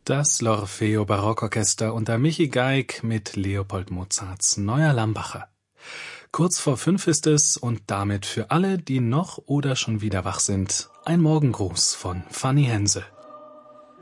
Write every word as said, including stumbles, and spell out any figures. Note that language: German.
Das L'Orfeo Barockorchester unter Michi Geig mit Leopold Mozarts Neuer Lambacher. Kurz vor fünf ist es und damit für alle, die noch oder schon wieder wach sind, ein Morgengruß von Fanny Hensel.